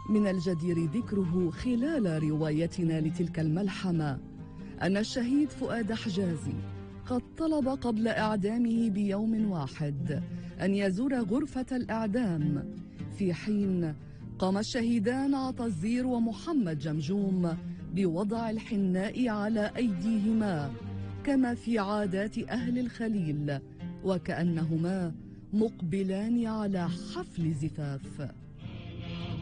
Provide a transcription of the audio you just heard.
من الجدير ذكره خلال روايتنا لتلك الملحمة أن الشهيد فؤاد حجازي قد طلب قبل إعدامه بيوم واحد أن يزور غرفة الإعدام، في حين قام الشهيدان عطا الزير ومحمد جمجوم بوضع الحناء على أيديهما كما في عادات أهل الخليل، وكأنهما مقبلان على حفل زفاف.